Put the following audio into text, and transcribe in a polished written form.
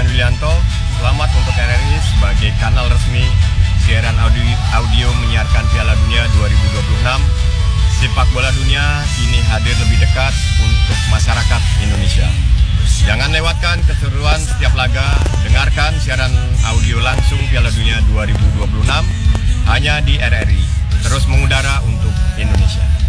Adrian Wilianto. Selamat untuk RRI sebagai kanal resmi siaran audio menyiarkan Piala Dunia 2026. Sepak bola dunia kini hadir lebih dekat untuk masyarakat Indonesia. Jangan lewatkan keseruan setiap laga, dengarkan siaran audio langsung Piala Dunia 2026 hanya di RRI. Terus mengudara untuk Indonesia.